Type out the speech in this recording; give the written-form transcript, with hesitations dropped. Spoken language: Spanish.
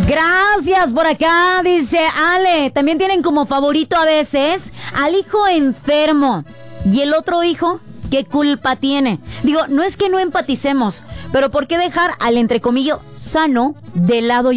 Gracias por acá, dice Ale. También tienen como favorito a veces al hijo enfermo. ¿Y el otro hijo? ¿Qué culpa tiene? Digo, no es que no empaticemos, pero ¿por qué dejar al entrecomillo sano de lado?